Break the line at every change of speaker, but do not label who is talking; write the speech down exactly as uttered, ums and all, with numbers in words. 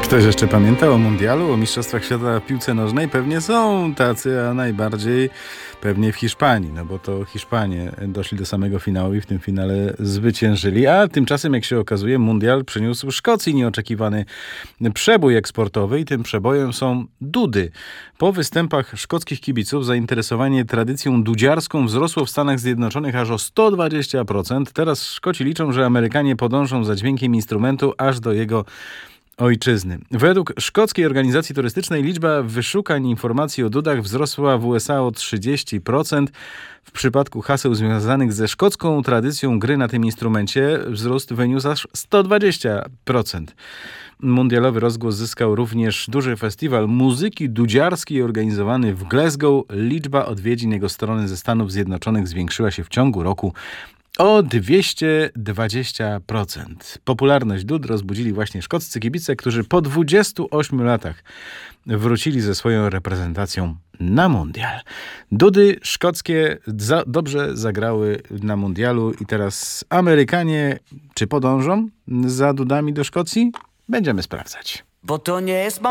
Ktoś jeszcze pamięta o mundialu, o mistrzostwach świata w piłce nożnej? Pewnie są tacy, a najbardziej pewnie w Hiszpanii, no bo to Hiszpanie doszli do samego finału i w tym finale zwyciężyli, a tymczasem, jak się okazuje, mundial przyniósł Szkocji nieoczekiwany przebój eksportowy i tym przebojem są dudy. Po występach szkockich kibiców zainteresowanie tradycją dudziarską wzrosło w Stanach Zjednoczonych aż o sto dwadzieścia procent. Teraz Szkoci liczą, że Amerykanie podążą za dźwiękiem instrumentu aż do jego ojczyzny. Według szkockiej organizacji turystycznej liczba wyszukań informacji o dudach wzrosła w U S A o trzydzieści procent. W przypadku haseł związanych ze szkocką tradycją gry na tym instrumencie wzrost wyniósł aż sto dwadzieścia procent. Mundialowy rozgłos zyskał również duży festiwal muzyki dudziarskiej organizowany w Glasgow. Liczba odwiedzin jego strony ze Stanów Zjednoczonych zwiększyła się w ciągu roku o dwieście dwadzieścia procent. Popularność dud rozbudzili właśnie szkoccy kibice, którzy po dwudziestu ośmiu latach wrócili ze swoją reprezentacją na mundial. Dudy szkockie za, dobrze zagrały na mundialu i teraz Amerykanie czy podążą za dudami do Szkocji? Będziemy sprawdzać.
Bo to nie jest